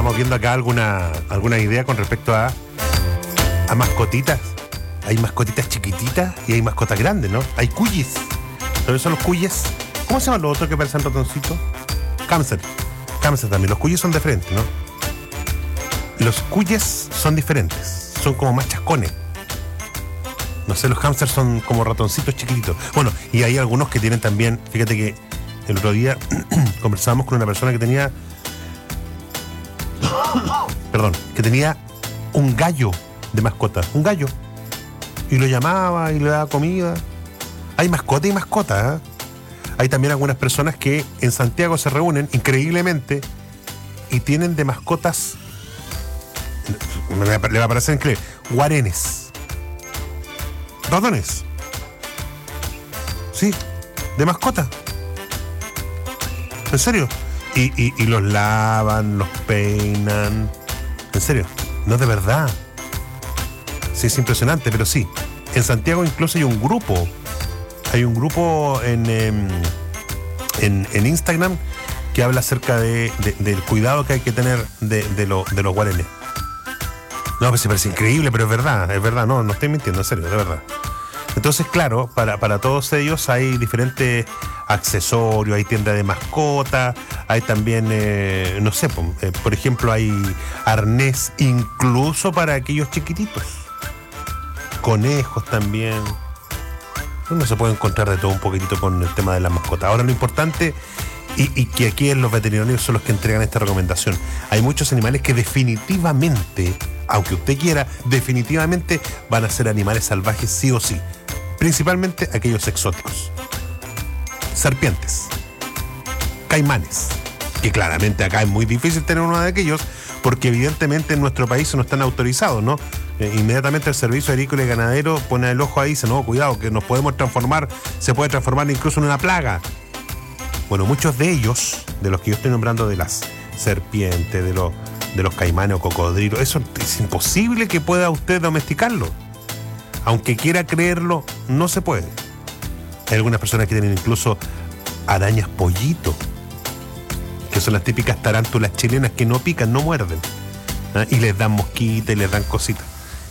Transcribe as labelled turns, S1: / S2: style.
S1: estábamos viendo acá alguna idea con respecto a mascotitas. Hay mascotitas chiquititas y hay mascotas grandes, ¿no? Hay cuyes. ¿Sabes son los cuyes? ¿Cómo se llaman los otros que parecen ratoncitos? Hámster. Hámster también. Los cuyes son de frente, ¿no? Los cuyes son diferentes. Son como más chascones. No sé, los hámsters son como ratoncitos chiquititos. Bueno, y hay algunos que tienen también... Fíjate que el otro día conversábamos con una persona que tenía... que tenía un gallo de mascota. Un gallo. Y lo llamaba y le daba comida. Hay mascota y mascota, ¿eh? Hay también algunas personas que en Santiago se reúnen, increíblemente, y tienen de mascotas, le va a parecer increíble, guarenes. Ratones. Sí, de mascota. En serio. Y los lavan, los peinan. En serio, no es de verdad. Sí, es impresionante, pero sí. En Santiago incluso hay un grupo. Hay un grupo en Instagram que habla acerca del cuidado que hay que tener de los guarenes. No, pues se parece increíble, pero es verdad, no estoy mintiendo, en serio, de verdad. Entonces, claro, para todos ellos hay diferentes accesorios, hay tiendas de mascotas, hay también, no sé, por ejemplo, hay arnés incluso para aquellos chiquititos. Conejos también. Uno se puede encontrar de todo un poquitito con el tema de las mascotas. Ahora lo importante, y que aquí en los veterinarios son los que entregan esta recomendación, hay muchos animales que definitivamente, aunque usted quiera, definitivamente van a ser animales salvajes sí o sí. Principalmente aquellos exóticos. Serpientes. Caimanes. Que claramente acá es muy difícil tener uno de aquellos, porque evidentemente en nuestro país no están autorizados, ¿no? Inmediatamente el Servicio Agrícola y Ganadero pone el ojo ahí y dice, no, cuidado, que nos podemos transformar, se puede transformar incluso en una plaga. Bueno, muchos de ellos, de los que yo estoy nombrando, de las serpientes, de los caimanes o cocodrilos, eso es imposible que pueda usted domesticarlo. Aunque quiera creerlo, no se puede. Hay algunas personas que tienen incluso arañas pollito, que son las típicas tarántulas chilenas que no pican, no muerden, ¿ah? Y les dan mosquitas y les dan cositas.